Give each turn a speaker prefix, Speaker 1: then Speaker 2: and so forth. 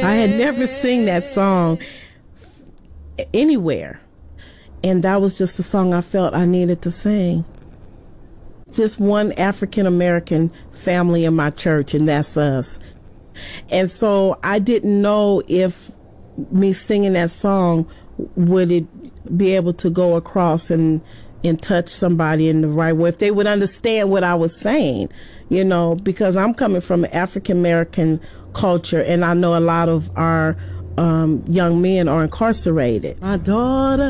Speaker 1: I had never seen that song anywhere. And that was just the song I felt I needed to sing. Just one African American family in my church, and that's us. And so I didn't know if me singing that song would it be able to go across and touch somebody in the right way, if they would understand what I was saying, you know, because I'm coming from African American culture, and I know a lot of our young men are incarcerated. My daughter